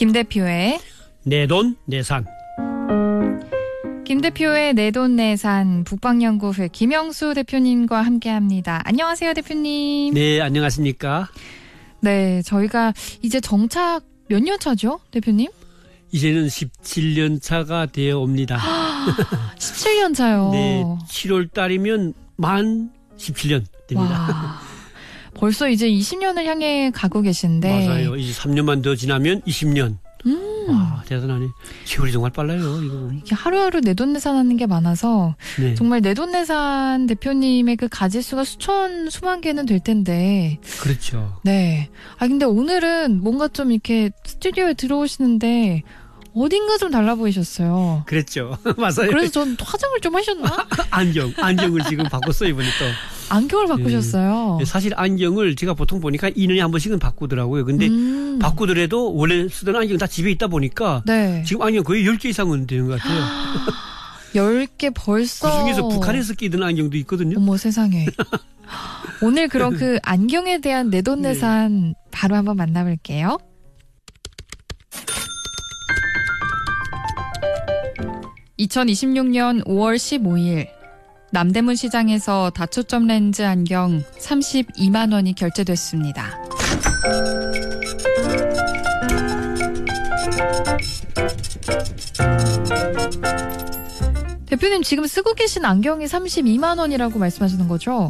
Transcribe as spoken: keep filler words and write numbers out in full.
김 대표의 내돈내산. 김 대표의 내돈내산 북방연구회 김영수 대표님과 함께합니다. 안녕하세요, 대표님. 네, 안녕하십니까? 네, 저희가 이제 정착 몇 년 차죠, 대표님? 이제는 십칠 년 차가 되어 옵니다. 십칠 년 차요. 네, 칠월 달이면 만 십칠 년 됩니다. 와, 벌써 이제 이십 년을 향해 가고 계신데. 맞아요. 이제 삼 년만 더 지나면 이십 년. 음. 와, 대단하네. 세월이 정말 빨라요, 이거. 이게 하루하루 내돈내산하는 게 많아서 네. 정말 내돈내산 대표님의 그 가지수가 수천 수만 개는 될 텐데. 그렇죠. 네. 아 근데 오늘은 뭔가 좀 이렇게 스튜디오에 들어오시는데 어딘가 좀 달라 보이셨어요. 그랬죠. 맞아요. 그래서 전 화장을 좀 하셨나? 안경, 안경을 지금 바꿨어요, 이번에 또. 안경을 바꾸셨어요. 네, 사실 안경을 제가 보통 보니까 이 년에 한 번씩은 바꾸더라고요. 근데 음. 바꾸더라도 원래 쓰던 안경 다 집에 있다 보니까 네. 지금 안경 거의 열 개 이상은 되는 것 같아요. 열 개 벌써. 그중에서 북한에서 끼던 안경도 있거든요. 어머 세상에. 오늘 그럼 그 안경에 대한 내돈내산 네. 바로 한번 만나볼게요. 이천이십육 년 오월 십오일 남대문 시장에서 다초점 렌즈 안경 삼십이만 원이 결제됐습니다. 대표님 지금 쓰고 계신 안경이 삼십이만 원이라고 말씀하시는 거죠?